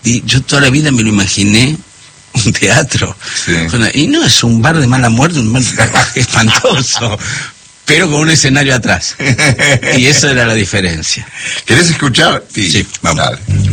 Y yo toda la vida me lo imaginé un teatro. Sí. Y no es un bar de mala muerte, un bar espantoso, pero con un escenario atrás. Y eso era la diferencia. ¿Querés escuchar? Sí, vamos. Dale.